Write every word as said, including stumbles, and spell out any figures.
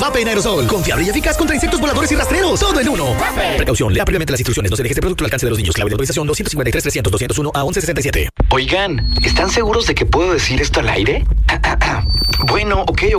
Vape en aerosol. Confiable y eficaz contra insectos voladores y rastreros. Todo en uno. Vape. Precaución. Lea previamente las instrucciones. No se deje este producto al alcance de los niños. Clave de autorización doscientos cincuenta y tres trescientos doscientos uno a once sesenta y siete. Oigan, ¿están seguros de que puedo decir esto al aire? Bueno, ok,